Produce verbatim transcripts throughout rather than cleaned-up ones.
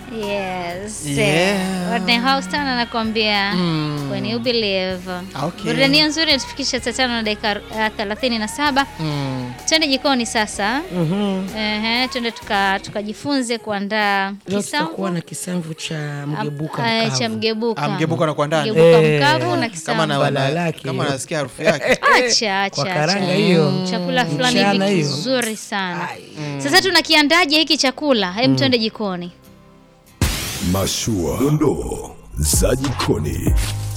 Yes. Yeah. Whitney Houston anakuambia Mm. when you believe. Okay. Burudani nzuri tufikisha saa tano na dakika thelathini na saba. Mm. Twende jikoni sasa. Mhm. Ehe, twende tuka tukajifunze kuandaa Leo kisamvu. tutakuwa na kisamvu cha mgebuka Ah, mkavu. cha mgebuka. Ah, mgebuka na kuandaa. Mgebuka Eh, mkavu na Kama kisamvu. na Bala lake. kama nasikia harufu yake. Acha acha. Kwa acha. karanga hiyo. Chakula fulani Mchana hivi hiyo. kizuri sana. Sasa tunakiandaje hiki chakula? Hem, twende jikoni. Mashua, dondoo za jikoni.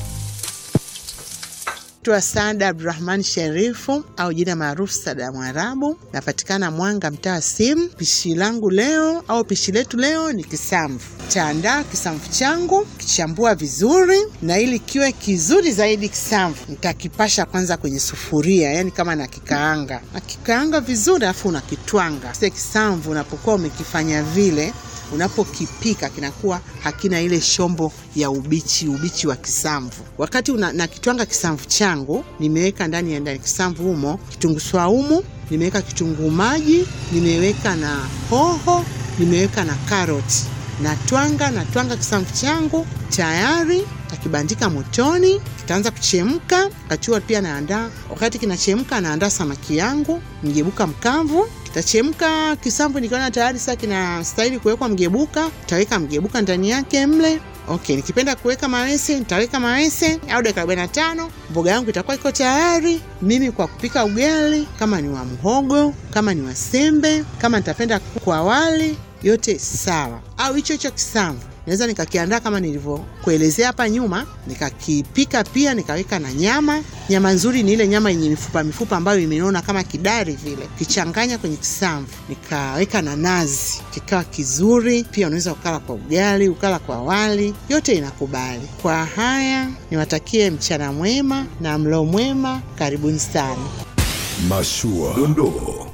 Tua Sada Abdurrahman Sherifu au jina maarufu Sada Mwarabu, napatikana Mwanga mtaa Sim. Pishi langu leo au pishi letu leo ni kisamvu. Taandaa kisamvu changu, kichambua vizuri, na ili kiwe kizuri zaidi kisamvu nitakipasha kwanza kwenye sufuria, yani kama na kikaanga. Na kikaanga vizuri afu unakitwanga. Sasa kisamvu unapokuwa umekifanya vile, unapokipika kinakuwa hakina ile shombo ya ubichi ubichi wa kisamvu. Wakati una, na kitwanga kisamvu changu, nimeweka ndani ya ndani kisamvu humo kitunguu swaumu, nimeweka kitunguu maji, nimeweka na hoho, nimeweka na karoti. Na twanga na twanga kisamvu changu tayari, takibandika motoni, kitaanza kuchemka. Kachua pia naandaa, wakati kinachemka naandaa samaki yangu, mgebuka mkavu. Kitachemka kisamvu nikiona tayari sasa kinastahili kuwekwa mgebuka, nitaweka mgebuka ndani yake mle. Okay, nikipenda kuweka mawese, nitaweka mawese au dakika arobaini na tano. Mboga yangu itakuwa iko tayari. Mimi kwa kupika ugali, kama ni wa mhogo, kama ni wa sembe, kama nitapenda kwa wali, yote sawa. Au hicho hicho kisamvu naweza nikakiandaa kama nilivyokuelezea hapa nyuma, nikakipika pia, nikaweka na nyama. Nyama nzuri ni ile nyama yenye mifupa mifupa ambayo imenona kama kidari vile. Kichanganya kwenye kisamvu, nikaweka na nazi, kikawa kizuri. Pia unaweza ukala kwa ugali, ukala kwa wali, yote inakubali. Kwa haya, niwatakie mchana mwema na mlo mwema. Karibuni sana. Mashua, dondoo